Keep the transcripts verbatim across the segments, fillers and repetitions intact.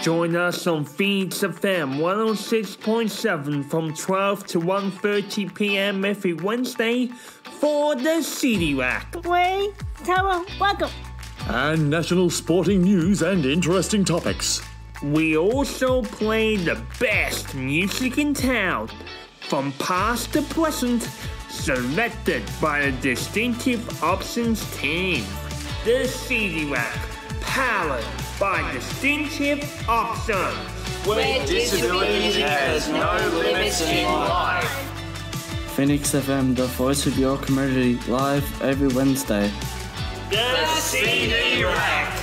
Join us on Phoenix F M one oh six point seven from twelve to one thirty p.m. every Wednesday for the City Rack. Wayne, Tara, welcome. And national sporting news and interesting topics. We also play the best music in town, from past to present, selected by the Distinctive Options team. The City Rack, powered by Distinctive Options, where disability has no limits in life. Phoenix F M, the voice of your community, live every Wednesday. The C D Rack.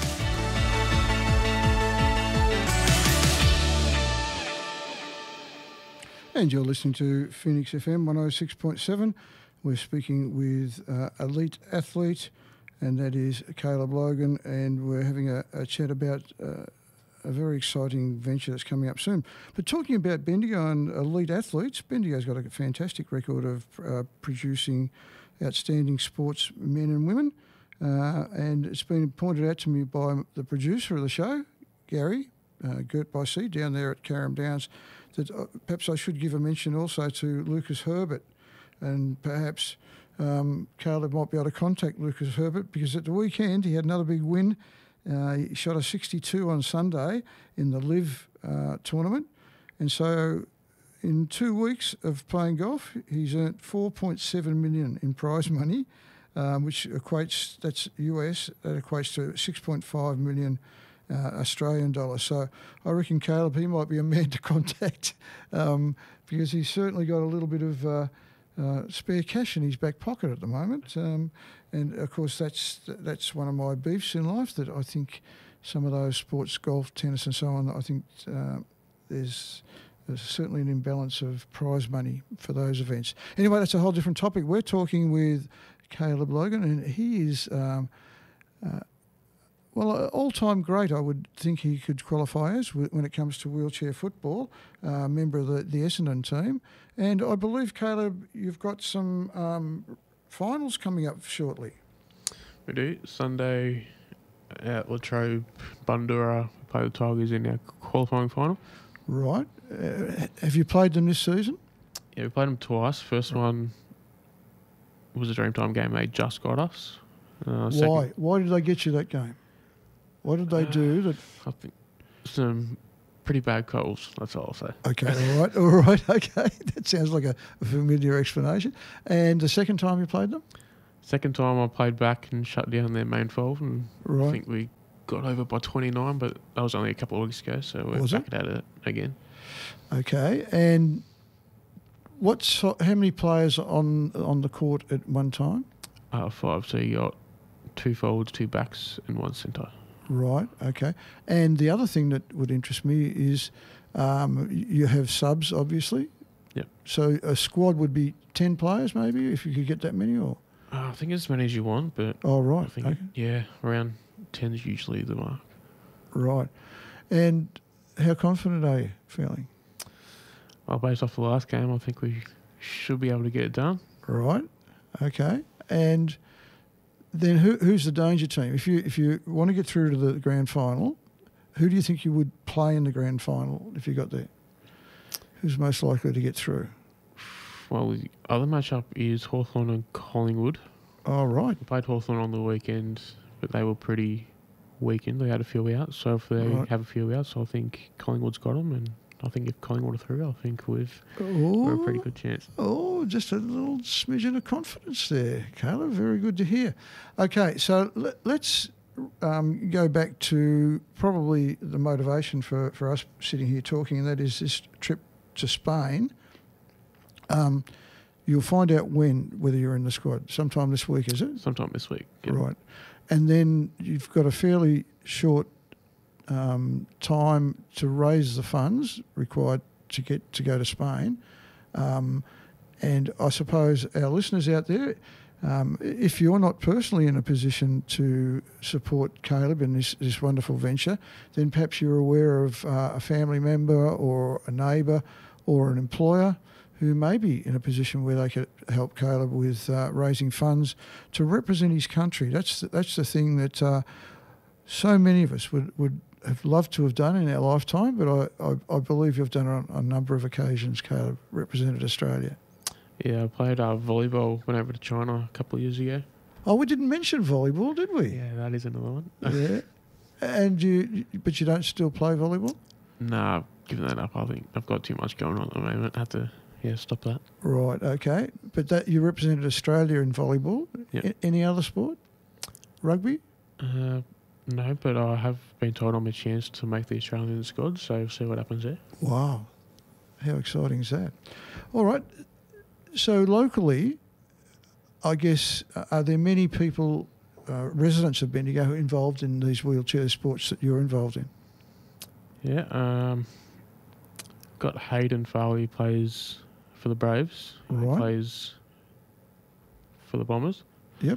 And you're listening to Phoenix F M one oh six point seven. We're speaking with uh, elite athlete, and that is Caleb Logan, and we're having a, a chat about uh, a very exciting venture that's coming up soon. But talking about Bendigo and elite athletes, Bendigo's got a fantastic record of uh, producing outstanding sports men and women, uh, and it's been pointed out to me by the producer of the show, Gary, uh, Gert by Sea, down there at Carrum Downs, that uh, perhaps I should give a mention also to Lucas Herbert, and perhaps um, Caleb might be able to contact Lucas Herbert, because at the weekend he had another big win. Uh, he shot a sixty-two on Sunday in the Live uh, tournament, and so in two weeks of playing golf, he's earned four point seven million dollars in prize money, um, which equates, that's U S, that equates to six point five million dollars uh, Australian dollars. So I reckon Caleb, he might be a man to contact, um, because he's certainly got a little bit of uh, uh, spare cash in his back pocket at the moment. Um, and of course, that's that's one of my beefs in life, that I think some of those sports, golf, tennis and so on, I think uh, there's, there's certainly an imbalance of prize money for those events. Anyway, that's a whole different topic. We're talking with Caleb Logan, and he is... Um, uh, Well, an all-time great, I would think he could qualify as when it comes to wheelchair football, uh, member of the, the Essendon team. And I believe, Caleb, you've got some um, finals coming up shortly. We do. Sunday at Latrobe, Bundoora, we play the Tigers in our qualifying final. Right. Uh, have you played them this season? Yeah, we played them twice. First right. one was a Dreamtime game they just got us. Uh, Why? Why did they get you that game? What did they do? That I think some pretty bad calls, that's all I'll say. Okay, all right, all right, okay. That sounds like a, a familiar explanation. And the second time you played them? Second time I played back and shut down their main fold, and right. I think we got over by twenty-nine, but that was only a couple of weeks ago, so we're was back it? at it again. Okay, and what's how many players on on the court at one time? Uh, five, so you got two forwards, two backs and one centre. Right, okay. And the other thing that would interest me is um, you have subs, obviously. Yep. So a squad would be ten players maybe, if you could get that many, or? Uh, I think as many as you want, but... Oh, right. I think, okay. yeah, around ten is usually the mark. Right. And how confident are you feeling? Well, based off the last game, I think we should be able to get it done. Right, okay. And... Then who, who's the danger team? If you if you want to get through to the grand final, who do you think you would play in the grand final if you got there? Who's most likely to get through? Well, the other matchup is Hawthorn and Collingwood. Oh, right. We played Hawthorn on the weekend, but they were pretty weakened. They had a few outs. So if they right. have a few outs, I think Collingwood's got them. And I think if Collingwood are through, I think we've oh, got a pretty good chance. Oh, just a little smidgen of confidence there, Caleb. Very good to hear. Okay, so let, let's um, go back to probably the motivation for, for us sitting here talking, and that is this trip to Spain. Um, you'll find out when, whether you're in the squad. Sometime this week, is it? Sometime this week. Yep. Right. And then you've got a fairly short Um, time to raise the funds required to get to go to Spain, um, and I suppose our listeners out there, um, if you're not personally in a position to support Caleb in this, this wonderful venture, then perhaps you're aware of uh, a family member or a neighbour or an employer who may be in a position where they could help Caleb with uh, raising funds to represent his country. That's the, that's the thing that uh, so many of us would would. have loved to have done in our lifetime, but I, I, I believe you've done it on a number of occasions, Caleb, represented Australia. Yeah, I played uh, volleyball, went over to China a couple of years ago. Oh, we didn't mention volleyball, did we? Yeah, that is another one. Yeah. And you, but you don't still play volleyball? No, I've given that up. I think I've got too much going on at the moment. I have to, yeah, stop that. Right, okay. But that you represented Australia in volleyball. Yep. A- any other sport? Rugby? Uh, no, but I have been told I'm a chance to make the Australian squad, so we'll see what happens there. Wow. How exciting is that? All right. So locally, I guess, uh, are there many people, uh, residents of Bendigo, involved in these wheelchair sports that you're involved in? Yeah, um, got Hayden Farley plays for the Braves. Right. He plays for the Bombers. Yep.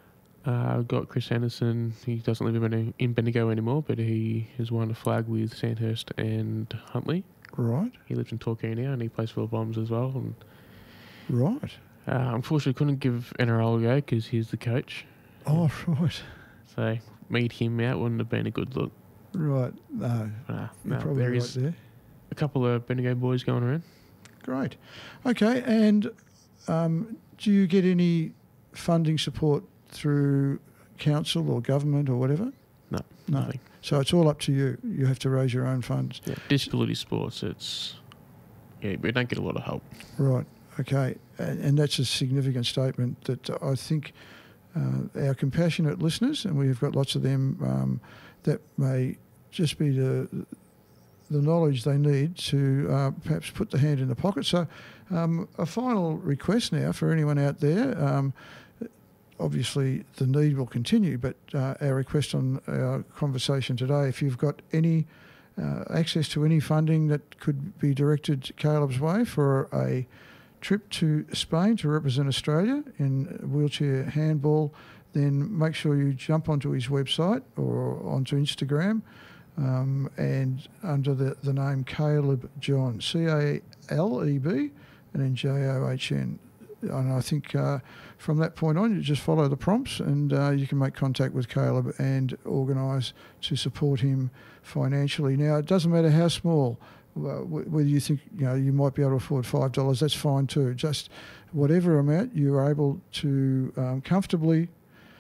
Uh, got Chris Anderson. He doesn't live in, in Bendigo anymore, but he has won a flag with Sandhurst and Huntley. Right. He lives in Torquay now, and he plays for the Bombs as well. And Right. uh, unfortunately, couldn't give N R L a go because he's the coach. Oh, right. So meet him out wouldn't have been a good look. Right. No. Uh, You're no, probably there right is there. a couple of Bendigo boys going around. Great. Okay. And um, do you get any funding support through council or government or whatever? No, No. nothing. So it's all up to you. You have to raise your own funds. Yeah, disability sports, it's, yeah, we don't get a lot of help. Right. Okay. And, and that's a significant statement that I think uh, our compassionate listeners, and we've got lots of them, um, that may just be the the knowledge they need to uh, perhaps put the hand in the pocket. So um, a final request now for anyone out there. Um, obviously, the need will continue, but uh, our request on our conversation today, if you've got any uh, access to any funding that could be directed Caleb's way for a trip to Spain to represent Australia in wheelchair handball, then make sure you jump onto his website or onto Instagram um, and under the, the name Caleb John, C A L E B and then J O H N. And I think uh, from that point on, you just follow the prompts and uh, you can make contact with Caleb and organise to support him financially. Now, it doesn't matter how small, uh, whether you think you know you might be able to afford five dollars, that's fine too. Just whatever amount you're able to um, comfortably,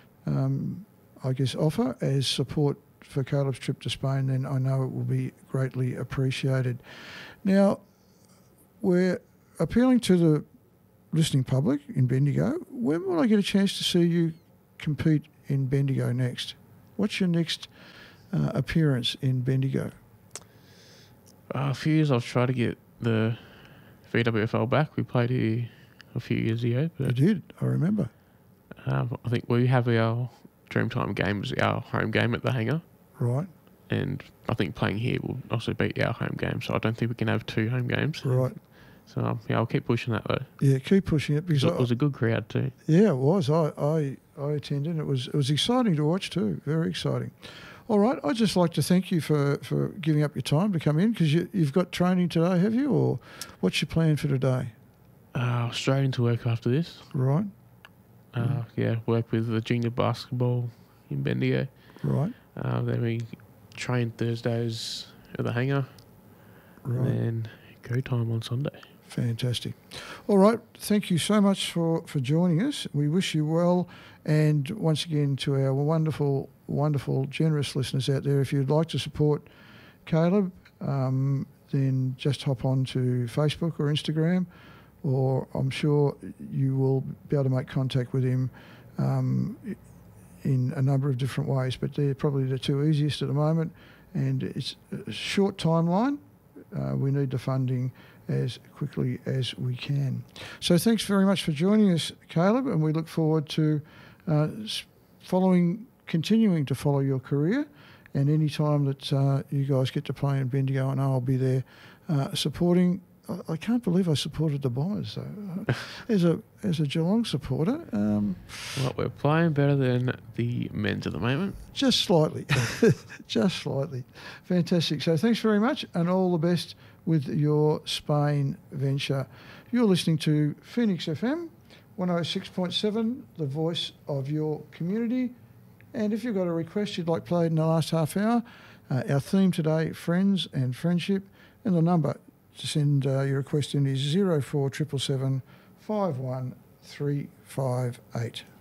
um, I guess, offer as support for Caleb's trip to Spain, then I know it will be greatly appreciated. Now, we're appealing to the listening public in Bendigo. When will I get a chance to see you compete in Bendigo next? What's your next uh, appearance in Bendigo? Uh, a few years I've tried to get the V W F L back. We played here a few years ago. But, You did, I remember. Um, I think we have our Dreamtime games, our home game at the hangar. Right, And I think playing here will also be our home game. So I don't think we can have two home games. right. So um, yeah, I'll keep pushing that though. Yeah, keep pushing it because It I, was a good crowd too. yeah, it was. I, I I attended. It was it was exciting to watch too. Very exciting. All right, I'd just like to thank you for, for giving up your time to come in because you, you've got training today, have you? Or what's your plan for today? Uh, straight into work after this. Right, Uh, yeah, work with the junior basketball in Bendigo. right, Uh, then we train Thursdays at the hangar. right. And then go time on Sunday. Fantastic. All right. Thank you so much for, for joining us. We wish you well. And once again, to our wonderful, wonderful, generous listeners out there, if you'd like to support Caleb, um, then just hop on to Facebook or Instagram, or I'm sure you will be able to make contact with him um, in a number of different ways. But they're probably the two easiest at the moment. And it's a short timeline. Uh, we need the funding as quickly as we can. So thanks very much for joining us, Caleb, and we look forward to uh, following, continuing to follow your career. And any time that uh, you guys get to play in Bendigo, I know I'll be there uh, supporting. I, I can't believe I supported the Bombers, though. as a as a Geelong supporter, um, Well, we're playing better than the men's at the moment. just slightly, just slightly. Fantastic. So thanks very much, and all the best with your Spain venture. You're listening to Phoenix F M, one oh six point seven, the voice of your community. And if you've got a request you'd like played in the last half hour, Uh, our theme today, friends and friendship, and the number to send uh, your request in is zero four seven seven five one three five eight.